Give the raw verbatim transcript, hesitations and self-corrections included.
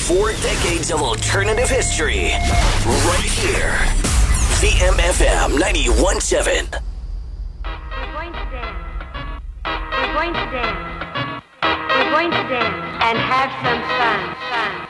Four decades of alternative history. Right here. V M F M ninety-one point seven. We're going to dance. We're going to dance. We're going to dance and have some fun. Fun.